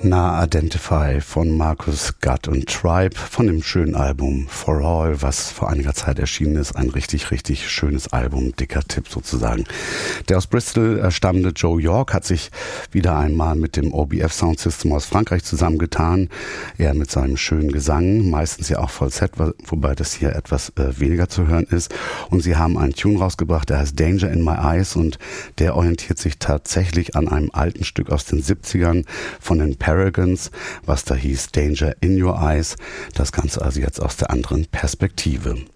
Na Identify von Markus Gutt und Tribe von dem schönen Album For All, was vor einiger Zeit erschienen ist. Ein richtig, richtig schönes Album, dicker Tipp sozusagen. Der aus Bristol stammende Joe York hat sich wieder einmal mit dem OBF Sound System aus Frankreich zusammengetan. Er mit seinem schönen Gesang, meistens ja auch Falsett, wobei das hier etwas weniger zu hören ist. Und sie haben einen Tune rausgebracht, der heißt Danger in My Eyes und der orientiert sich tatsächlich an einem alten Stück aus den 70ern von den Paragons, was da hieß Danger in Your Eyes. Das Ganze also jetzt aus der anderen Perspektive.